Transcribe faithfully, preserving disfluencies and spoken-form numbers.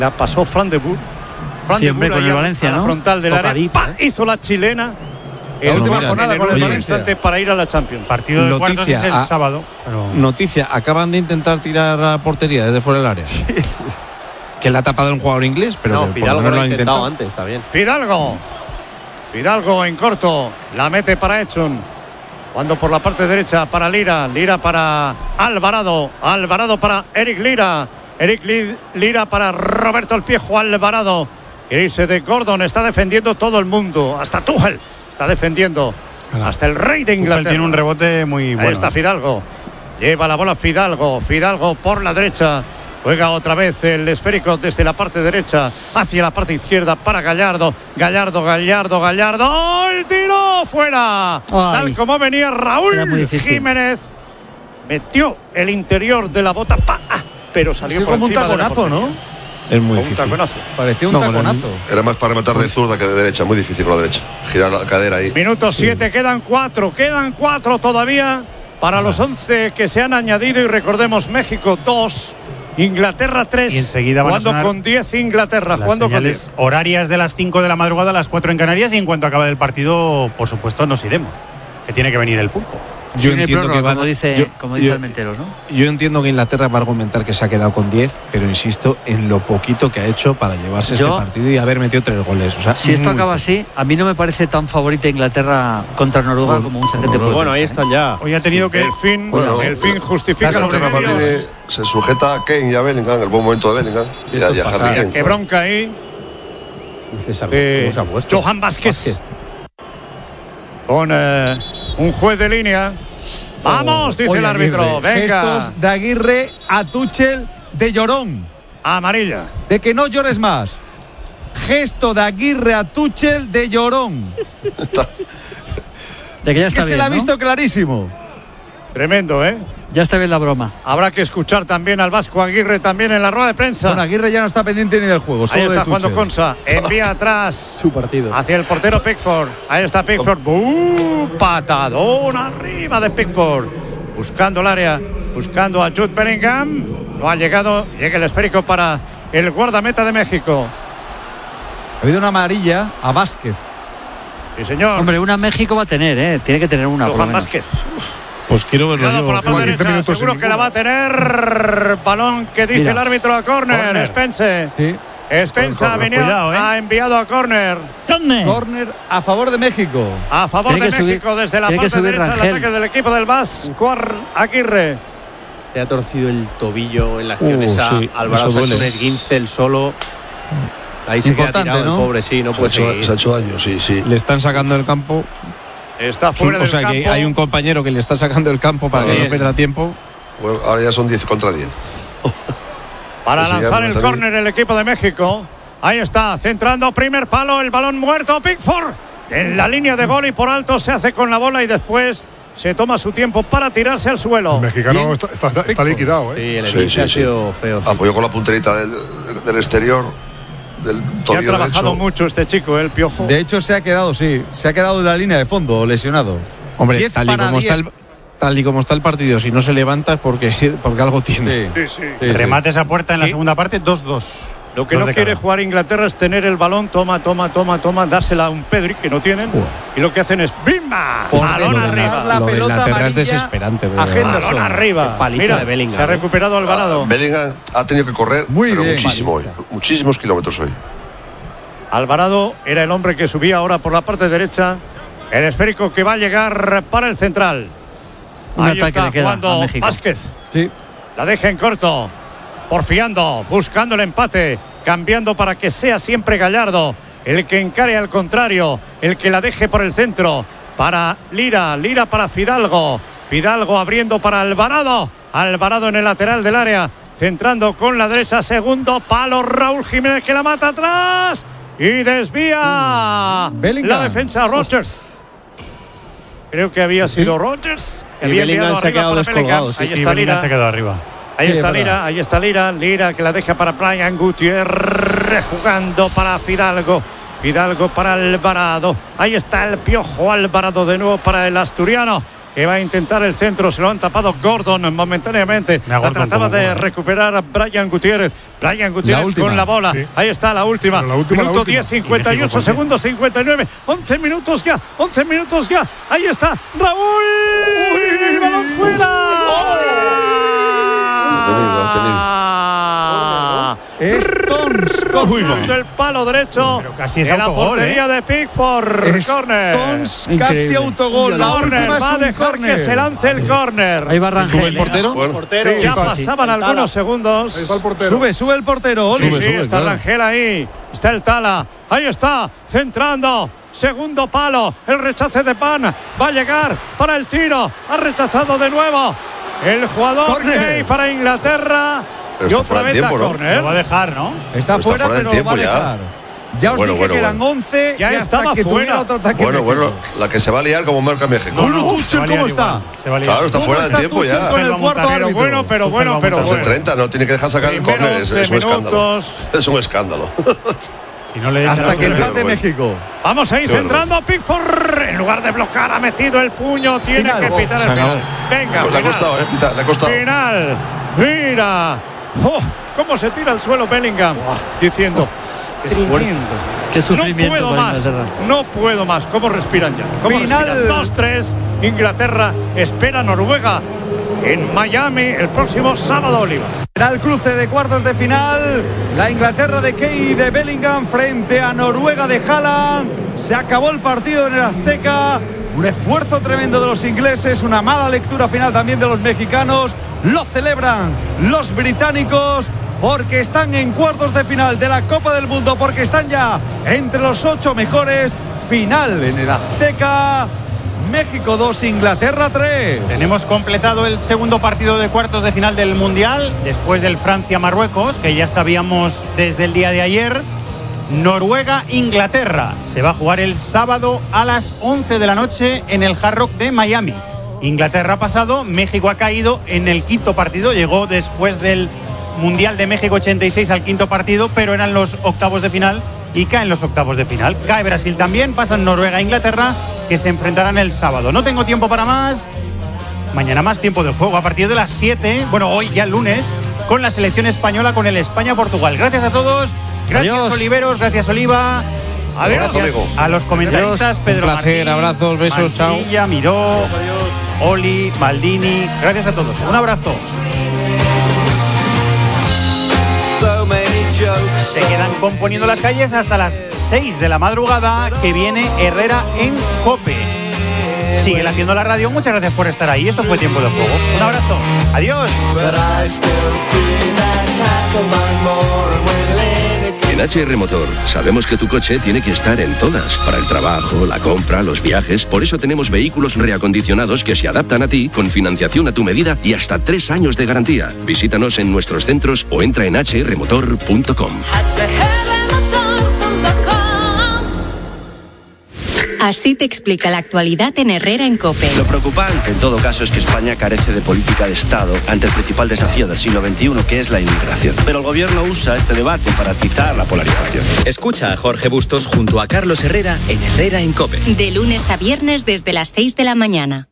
La pasó Fran de Boer. Fran sí, de hombre, Boer con el Valencia, a la ¿no? frontal del área. Tocadita, ¡Pah! ¿eh? Hizo la chilena. La El última último jornada con el último Valencia. instante para ir a la Champions. Partido de Noticia, cuartos es el a- sábado. Pero... Noticia, acaban de intentar tirar a portería desde fuera del área. Que la ha tapado un jugador inglés, pero No, que por lo Fidalgo menos lo lo ha han intentado intentado. antes, está bien. Fidalgo. Fidalgo en corto. La mete para Edson. Cuando por la parte derecha para Lira. Lira para Alvarado. Alvarado para Eric Lira. Eric Li- Lira para Roberto El Piejo Alvarado. Quiere irse de Gordon. Está defendiendo todo el mundo. Hasta Tuchel está defendiendo. Claro. Hasta el rey de Tuchel Inglaterra. tiene un rebote muy bueno. Ahí está Fidalgo. Lleva la bola Fidalgo. Fidalgo por la derecha. Juega otra vez el esférico desde la parte derecha hacia la parte izquierda para Gallardo. Gallardo, Gallardo, Gallardo. ¡El tiro! ¡Fuera! Ay. Tal como venía Era muy Raúl difícil. Jiménez. Metió el interior de la bota. ¡Pa! ¡Ah! Pero salió Sí, por como un encima de la taconazo, portería. ¿no? Es muy Un difícil. taconazo. Parecía un No, con el- taconazo. Era más para rematar de zurda que de derecha, muy difícil con la derecha. Girar la cadera ahí. Minuto siete, quedan cuatro, quedan cuatro todavía para los once que se han añadido y recordemos México dos, Inglaterra tres, Y enseguida van a jugando sonar con diez Inglaterra, Las jugando con señales diez. horarias de las cinco de la madrugada a las cuatro en Canarias, y en cuanto acabe el partido, por supuesto, nos iremos. Que tiene que venir el pulpo. Yo Sin el entiendo prórroga, que van como dice, yo, como dice yo- Almenteros, ¿no? yo entiendo que Inglaterra va a argumentar que se ha quedado con diez, pero insisto en lo poquito que ha hecho para llevarse Yo- este partido y haber metido tres goles. O sea, Si esto muy acaba poco. así, a mí no me parece tan favorita Inglaterra contra Noruega Bueno, como mucha gente puede Bueno, ahí pensar, están ya. Hoy ha tenido que... El fin, Bueno, el fin justifica los Inglaterra medios. mantiene- se sujeta a Kane y a Bellingham, el buen momento de Bellingham. Y a, Esto y a es Harry pasar. Kane. Qué bronca ahí César, de ¿cómo se ha puesto? Johan Vázquez con eh, un juez de línea. Vamos, dice Oye, el árbitro. Aguirre, Venga, Gestos de Aguirre a Tuchel de llorón. amarilla. De que no llores más. Gesto de Aguirre a Tuchel de llorón. De que ya Es que está se bien, la ha ¿no? visto clarísimo. Tremendo, ¿eh? Ya está bien la broma. Habrá que escuchar también al Vasco Aguirre también en la rueda de prensa. Bueno, Aguirre ya no está pendiente ni del juego. Solo Ahí está de jugando Tuchel. Consa. Envía atrás Su partido. hacia el portero Pickford. Ahí está Pickford. ¡Uh! Patadón arriba de Pickford. Buscando el área. Buscando a Jude Bellingham. No ha llegado. Llega el esférico para el guardameta de México. Ha habido una amarilla a Vázquez. Sí, señor. Hombre, una México va a tener, ¿eh? Tiene que tener una. por lo Johan menos. Vázquez. Pues quiero verlo Cuidado yo. por la parte quince derecha. minutos Seguro sin que la va a tener. Balón que dice Mira. el árbitro a córner. Córner. Spence. Sí. Spencer ha, venido- Cuidado, ¿eh? ha enviado a córner. Córner a favor de México. A favor Tiene de que México subir- desde la tiene que parte subir derecha del Rangel. ataque del equipo del Vasco Ar- Aguirre. Le ha torcido el tobillo en la acción Uh, esa. sí, Alvarado eso se ha hecho un duele. esguince el solo. Ahí se Importante, queda tirado ¿no? el pobre, sí, no Se ha, puede hecho, seguir. se ha hecho daño, sí, sí. Le están sacando del campo. Está fuera O del sea que campo. hay un compañero que le está sacando del campo para que Bien. no pierda tiempo. Bueno, ahora ya son diez contra diez. Para Ese ya lanzar no el está córner el equipo de México. Ahí está, centrando primer palo, el balón muerto. Pickford en la línea de gol y por alto se hace con la bola y después se toma su tiempo para tirarse al suelo. El mexicano Bien. está, está- está liquidado, ¿eh? Sí, el Sí, esguince sí, ha sí. sido feo. sí. Apoyó con la punterita del, del exterior, del Y ha tobillo trabajado derecho. mucho este chico, el Piojo. De hecho, se ha quedado, sí. Se ha quedado en la línea de fondo, lesionado. Hombre, diez tal y, para como está diez. el, tal y como está el partido, si no se levanta es porque, porque algo tiene. Sí. Sí, sí. Sí, sí. Remate esa puerta en la Sí. segunda parte, dos dos. Lo que Dos no de quiere cada. jugar Inglaterra es tener el balón, toma, toma, toma, toma, dársela a un Pedri que no tienen. Y lo que hacen es ¡bimba! Por Balón dentro, arriba. la Lo de pelota Inglaterra es amarilla desesperante. pero- a Henderson. Balón arriba. Qué paliza Mira, de Bellingham, se ha ¿eh? recuperado Alvarado. Ah, Bellingham ha tenido que correr Muy pero bien. muchísimo hoy. Muchísimos kilómetros hoy. Alvarado era el hombre que subía ahora por la parte derecha. El esférico que va a llegar para el central. Un Ahí ataque está le queda a jugando México. Vázquez. Sí. La deja en corto. Porfiando, buscando el empate. Cambiando para que sea siempre Gallardo el que encare al contrario. El que la deje por el centro. Para Lira. Lira para Fidalgo. Fidalgo abriendo para Alvarado. Alvarado en el lateral del área. Centrando con la derecha. Segundo palo. Raúl Jiménez que la mata atrás. Y desvía Bellingham. la defensa Rodgers. Creo que había sido Rodgers. Que Y había Bellingham enviado se ha arriba quedado para Bellingham. descolgado, sí. Ahí Y está Bellingham Lira. se quedó arriba. Ahí Sí, está es verdad. Lira, ahí está Lira, Lira que la deja para Brian Gutiérrez, jugando para Fidalgo, Fidalgo para Alvarado, ahí está el Piojo Alvarado de nuevo para el asturiano, que va a intentar el centro. Se lo han tapado Gordon momentáneamente. La Gordon trataba de bueno. recuperar a Brian Gutiérrez. Brian Gutiérrez La con la bola. Sí. Ahí está la última. La última, Minuto la última. diez, cincuenta y ocho Y segundos, cincuenta y nueve. once minutos ya. once minutos ya. Ahí está Raúl. ¡El balón fuera! Detenido, detenido. Stones Rozando el palo derecho Pero casi es en la autogol, portería ¿eh? de Pickford. Corner. Stones casi Increíble. autogol. La Corner. última es Va a un dejar que se córner. lance el córner. Ahí va Rangel. ¿Sube el portero? Bueno, Portero. Ya Sí, pasaban algunos segundos. Ahí está el portero. Sube, sube el portero. Sí, Oli. sí, sube, está claro. Rangel ahí. Está el Tala. Ahí está, centrando. Segundo palo. El rechace de Pan. Va a llegar para el tiro. Ha rechazado de nuevo. El jugador Córner. Kay para Inglaterra. Pero Y está otra fuera de vez a tiempo, ¿no? córner. Lo va a dejar, ¿no? Está Está fuera, fuera de pero tiempo va a ya. dejar. Ya os Bueno, dije bueno, que eran bueno. once Ya y hasta estaba que fuera. tuviera otro ataque. Bueno, México. bueno, la que se va a liar como marca México. Bruno Se va Tuchel, a liar ¿cómo igual, está? se va a liar. Claro, está ¿Cómo fuera del está tiempo Tuchel ya. con el Tuchel va a cuarto montar. Pero árbitro? bueno, pero Tuchel bueno, va a pero montar. Desde bueno. treinta, no tiene que dejar sacar el Primero córner. Es, es un once escándalo. minutos. Es un escándalo. Si no le deja Hasta la que otra. empate bueno. México. Vamos ahí Qué centrando a Pickford. En lugar de bloquear, ha metido el puño. Tiene Final. que pitar el Se acabó. final. Venga, Pues le ha final. costado, eh, Pita, le ha costado. Final. Mira. Oh, cómo se tira al suelo Bellingham. Diciendo. Tremendo. Qué No sufrimiento puedo para más. Inglaterra. No puedo más. ¿Cómo respiran ya? ¿Cómo Final. respiran? dos tres. Inglaterra espera a Noruega en Miami el próximo sábado, Olivas. Será el cruce de cuartos de final. La Inglaterra de Key y de Bellingham frente a Noruega de Haaland. Se acabó el partido en el Azteca. Un esfuerzo tremendo de los ingleses. Una mala lectura final también de los mexicanos. Lo celebran los británicos porque están en cuartos de final de la Copa del Mundo. Porque están ya entre los ocho mejores. Final en el Azteca. México dos, Inglaterra tres. Tenemos completado el segundo partido de cuartos de final del Mundial, después del Francia-Marruecos, que ya sabíamos desde el día de ayer. Noruega-Inglaterra se va a jugar el sábado a las once de la noche en el Hard Rock de Miami. Inglaterra ha pasado, México ha caído en el quinto partido, llegó después del Mundial de México ochenta y seis al quinto partido, pero eran los octavos de final y caen los octavos de final. Cae Brasil también, pasan Noruega e Inglaterra, que se enfrentarán el sábado. No tengo tiempo para más. Mañana más tiempo de juego a partir de las siete, bueno, hoy ya el lunes, con la selección española, con el España-Portugal. Gracias a todos, gracias Adiós. Oliveros, gracias Oliva. Adiós. Gracias amigo. a los comentaristas, Pedro Un placer, Martín, abrazos, besos, chao. Mancilla, Miró, Oli, Maldini. Gracias a todos. Un abrazo. Se quedan componiendo las calles hasta las seis de la madrugada, que viene Herrera en COPE. Sigue haciendo la radio. Muchas gracias por estar ahí. Esto fue Tiempo de Juego. Un abrazo. Adiós. En H R Motor sabemos que tu coche tiene que estar en todas, para el trabajo, la compra, los viajes. Por eso tenemos vehículos reacondicionados que se adaptan a ti, con financiación a tu medida y hasta tres años de garantía. Visítanos en nuestros centros o entra en h r motor punto com. Así te explica la actualidad en Herrera en COPE. Lo preocupante, en todo caso, es que España carece de política de Estado ante el principal desafío del siglo veintiuno, que es la inmigración. Pero el gobierno usa este debate para atizar la polarización. Escucha a Jorge Bustos junto a Carlos Herrera en Herrera en COPE. De lunes a viernes desde las seis de la mañana.